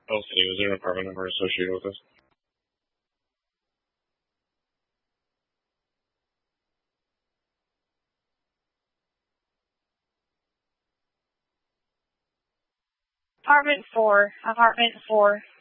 Oh, see, was there an apartment number associated with this? Apartment 4.